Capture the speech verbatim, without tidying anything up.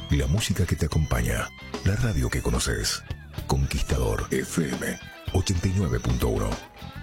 La música que te acompaña. La radio que conoces. Conquistador F M ochenta y nueve punto uno.